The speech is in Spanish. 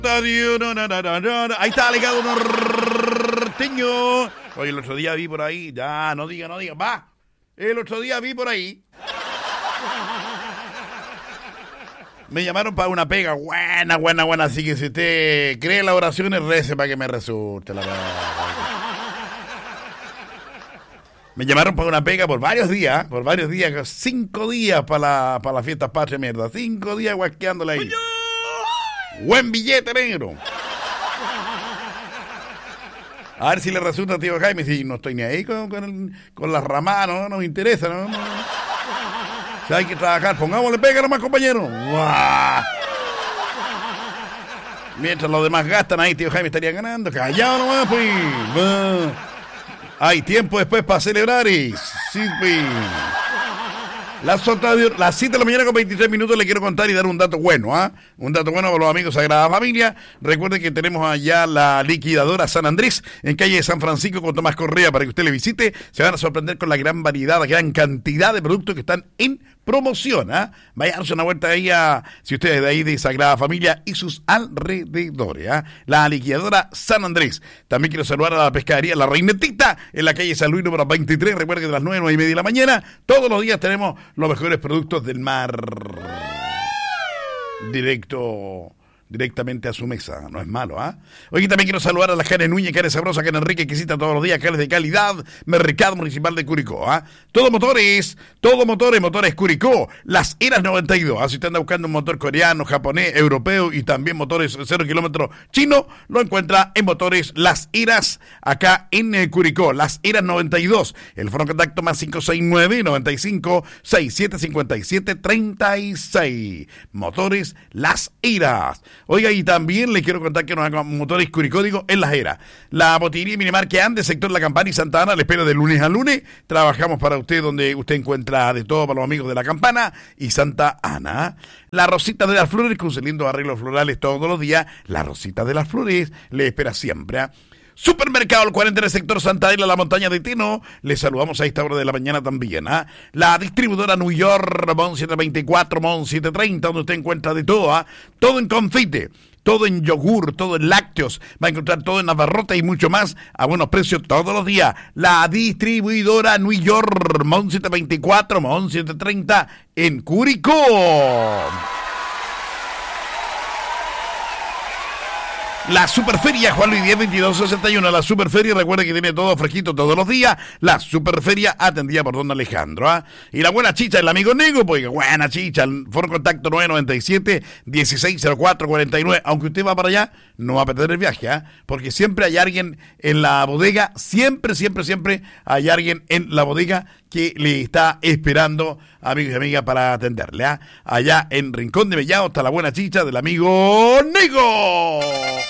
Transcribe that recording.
Ahí está Legado Norteño. Oye, el otro día vi por ahí, ya, no diga, va. El otro día vi por ahí. Me llamaron para una pega buena, así que si usted cree las oraciones, rece para que me resulte la verdad. Me llamaron para una pega por varios días, 5 días para la fiesta patria, mierda, 5 días guasqueándole ahí. Buen billete, negro. A ver si le resulta, tío Jaime, si no estoy ni ahí con las ramas, no me interesa, no. Si hay que trabajar, pongámosle pega nomás, compañero. ¡Guau! Mientras los demás gastan ahí, tío Jaime estaría ganando. Callado nomás, pues. Hay tiempo después para celebrar y... Sí, pues. Las 7 de la mañana con 23 minutos le quiero contar y dar un dato bueno, Un dato bueno para los amigos Sagrada Familia. Recuerden que tenemos allá la liquidadora San Andrés, en calle de San Francisco con Tomás Correa, para que usted le visite. Se van a sorprender con la gran variedad, la gran cantidad de productos que están en promoción, Vaya a darse una vuelta ahí si usted es de ahí de Sagrada Familia y sus alrededores, La liquidadora San Andrés. También quiero saludar a la pescadería La Reinetita, en la calle San Luis número 23. Recuerden que de las 9:30 de la mañana, todos los días tenemos los mejores productos del mar directamente a su mesa, no es malo, Hoy también quiero saludar a las carnes Núñez, carnes sabrosas, carnes Enrique, que visita todos los días, carnes de calidad, Mercado Municipal de Curicó, Todo motores Curicó, Las Heras 92, si usted anda buscando un motor coreano, japonés, europeo y también motores 0 kilómetros chino, lo encuentra en Motores Las Heras, acá en Curicó, Las Heras 92, el foro contacto más 569-95-6757-36, Motores Las Heras. Oiga, y también le quiero contar que nos hagan Motores Curicó, digo, en Las Heras. La botillería Minimar que ande, sector La Campana y Santa Ana, le espero de lunes a lunes. Trabajamos para usted donde usted encuentra de todo para los amigos de La Campana y Santa Ana. La Rosita de las Flores, con sus lindos arreglos florales todos los días. La Rosita de las Flores le espera siempre, Supermercado El 40 en el sector Santa Adela, la montaña de Teno. Les saludamos a esta hora de la mañana también, La distribuidora New York, Mon 724, Mon 730, donde usted encuentra de todo, Todo en confite, todo en yogur, todo en lácteos. Va a encontrar todo en abarrotes y mucho más a buenos precios todos los días. La distribuidora New York, Mon 724, Mon 730 en Curicó. La Superferia Juan Luis 10, 2261, la Superferia, recuerde que tiene todo fresquito todos los días. La Superferia atendida por don Alejandro, Y la buena chicha, el amigo Nego, pues buena chicha, el foro contacto 997-1604-49. Aunque usted va para allá, no va a perder el viaje, Porque siempre hay alguien en la bodega, siempre hay alguien en la bodega que le está esperando, amigos y amigas, para atenderle, Allá en Rincón de Mellado está la buena chicha del amigo Nego.